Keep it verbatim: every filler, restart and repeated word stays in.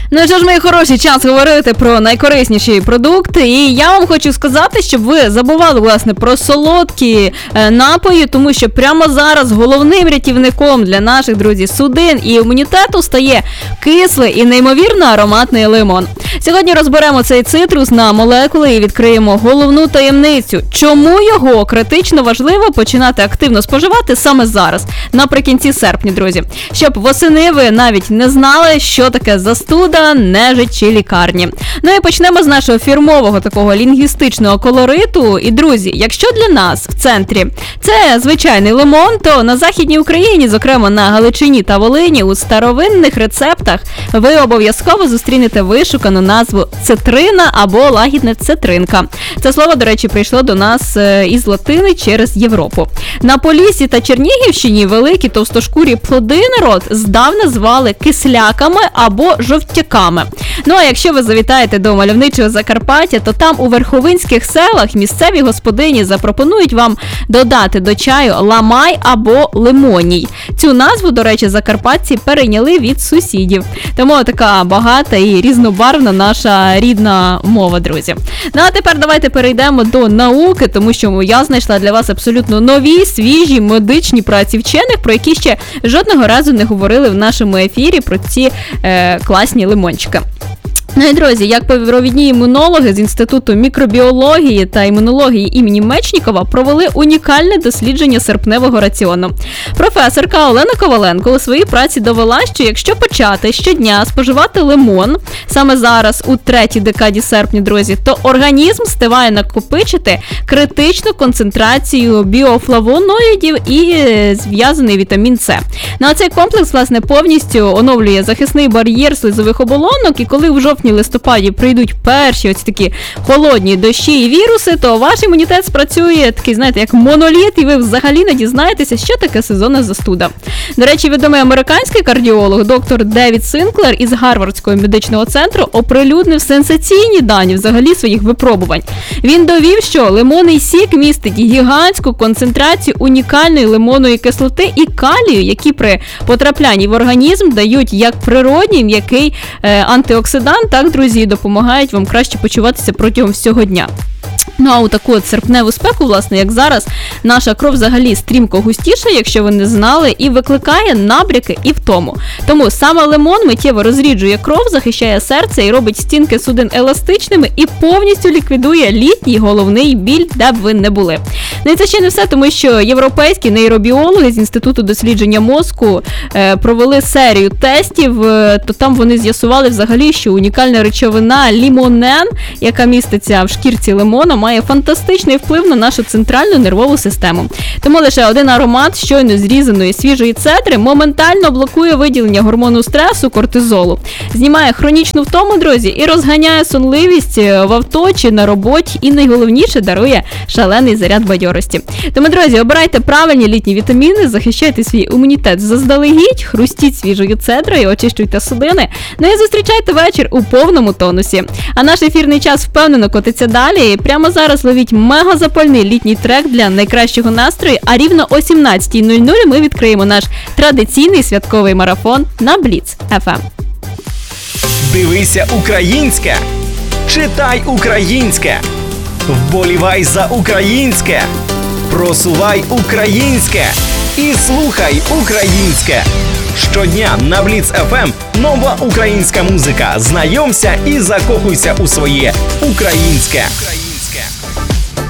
Ну що ж, мої хороші, час говорити про найкорисніші продукти. І я вам хочу сказати, щоб ви забували, власне, про солодкі е, напої, тому що прямо зараз головним рятівником для наших, друзів, судин і імунітету стає кислий і неймовірно ароматний лимон. Сьогодні розберемо цей цитрус на молекули і відкриємо головну таємницю, чому його критично важливо починати активно споживати саме зараз, наприкінці серпня, друзі. Щоб восени ви навіть не знали, що таке застуда, нежить чи лікарні. Ну і почнемо з нашого фірмового такого лінгвістичного колориту. І, друзі, якщо для нас в центрі це звичайний лимон, то на Західній Україні, зокрема на Галичині та Волині, у старовинних рецептах ви обов'язково зустрінете вишукану назву цитрина або лагідна цитринка. Це слово, до речі, прийшло до нас із латини через Європу. На Поліссі та Чернігівщині великі товстошкурі плоди народ здавна звали кисляками або жовтяками. Ну а якщо ви завітаєте до мальовничого Закарпаття, то там у верховинських селах місцеві господині запропонують вам додати до чаю ламай або лимоній. Цю назву, до речі, закарпатці перейняли від сусідів. Тому така багата і різнобарвна наша рідна мова, друзі. Ну а тепер давайте перейдемо до науки, тому що я знайшла для вас абсолютно нові, свіжі медичні праці вчених, про які ще жодного разу не говорили в нашому ефірі про ці е, класні лимончики. Ну і, друзі, як провідні імунологи з Інституту мікробіології та імунології імені Мечнікова провели унікальне дослідження серпневого раціону. Професорка Олена Коваленко у своїй праці довела, що якщо почати щодня споживати лимон, саме зараз, у третій декаді серпня, друзі, то організм встигає накопичити критичну концентрацію біофлавоноїдів і зв'язаний вітамін С. Ну а цей комплекс, власне, повністю оновлює захисний бар'єр слизових оболонок, і коли в жовтні-листопаді прийдуть перші ось такі холодні дощі і віруси, то ваш імунітет спрацює такий, знаєте, як моноліт, і ви взагалі не дізнаєтеся, що таке сезонна застуда. До речі, відомий американський кардіолог доктор Девід Синклер із Гарвардського медичного центру оприлюднив сенсаційні дані взагалі своїх випробувань. Він довів, що лимонний сік містить гігантську концентрацію унікальної лимонної кислоти і калію, які при потраплянні в організм дають як природній м'який е, антиоксидант, так, друзі, допомагають вам краще почуватися протягом всього дня. Ну а у таку от серпневу спеку, власне, як зараз, наша кров взагалі стрімко густіша, якщо ви не знали, і викликає набряки і втому. Тому саме лимон миттєво розріджує кров, захищає серце і робить стінки судин еластичними і повністю ліквідує літній головний біль, де б ви не були. Ну і це ще не все, тому що європейські нейробіологи з Інституту дослідження мозку е, провели серію тестів, е, то там вони з'ясували взагалі, що унікальна речовина лімонен, яка міститься в шкірці лимона, має фантастичний вплив на нашу центральну нервову систему. Тому лише один аромат щойно зрізаної свіжої цедри моментально блокує виділення гормону стресу кортизолу, знімає хронічну втому, друзі, і розганяє сонливість в авто чи на роботі, і найголовніше дарує шалений заряд бадьорості. Тому, друзі, обирайте правильні літні вітаміни, захищайте свій імунітет заздалегідь, хрустіть свіжою цедрою, очищуйте судини, ну і зустрічайте вечір у повному тонусі. А наш ефірний час впевнено котиться далі. І прямо зараз ловіть мегазапальний літній трек для найкращого настрою, а рівно о сімнадцятій нуль нуль ми відкриємо наш традиційний святковий марафон на Бліц еф ем. Дивися українське, читай українське, вболівай за українське, просувай українське і слухай українське. Щодня на Бліц еф ем нова українська музика. Знайомся і закохуйся у своє українське.